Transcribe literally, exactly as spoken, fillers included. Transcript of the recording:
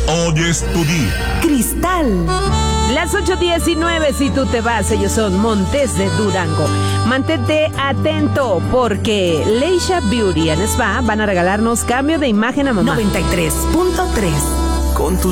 Hoy es tu día. Cristal. Las ocho diecinueve, si tú te vas, ellos son Montes de Durango. Mantente atento porque Leisha Beauty and Spa van a regalarnos cambio de imagen a mamá. noventa y tres punto tres. Con tus